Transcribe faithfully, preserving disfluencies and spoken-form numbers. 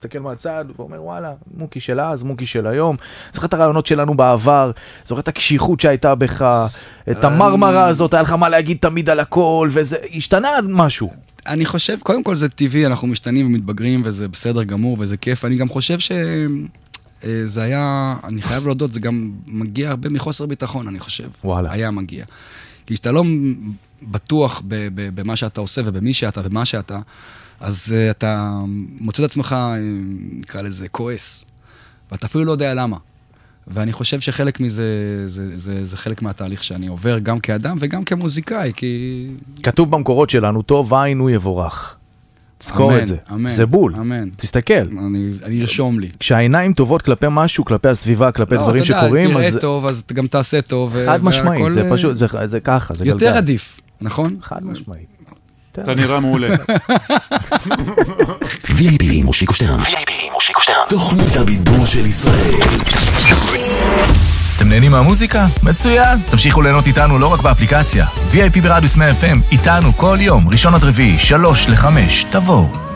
תסתכל מהצד ואומר וואלה, מוקי של אז, מוקי של היום. זוכר את הרעיונות שלנו בעבר, זוכר את הקשיחות שהייתה בך, את המרמרה הזאת, היה לך מה להגיד תמיד על הכל, וזה השתנה משהו. אני חושב, קודם כל זה טבעי, אנחנו משתנים ומתבגרים, וזה בסדר גמור, וזה כיף. אני גם חושב שזה היה, אני חייב להודות, זה גם מגיע הרבה מחוסר ביטחון, אני חושב. וואלה. היה מגיע. כי שאתה לא בטוח במה שאתה עושה, ובמי שאתה ומה שאתה, אז uh, אתה מוצא את עצמך, נקרא לזה, כועס, ואתה אפילו לא יודע למה. ואני חושב שחלק מזה, זה, זה, זה חלק מהתהליך שאני עובר, גם כאדם וגם כמוזיקאי, כי... כתוב במקורות שלנו, טוב עין הוא יבורך. תזכור את זה. אמן, זה בול. אמן. תסתכל. אני, אני ארשום לי. כשהעיניים טובות כלפי משהו, כלפי הסביבה, כלפי לא, דברים שקורים, תראה אז... טוב, אז גם תעשה טוב. חד משמעית, זה פשוט, זה, זה ככה, זה גלגל. יותר עדיף, נכון? חד משמעית. אתה נראה מעולה. וי איי פי מושיקו שטרן. וי איי פי מושיקו שטרן. תוכנית הבידור של ישראל. אתם נהנים מהמוזיקה? מצוין! תמשיכו ליהנות איתנו לא רק באפליקציה. וי איי פי ברדיוס מאה אף אם, איתנו כל יום, ראשון עד רביעי, שלוש לחמש, תבואו.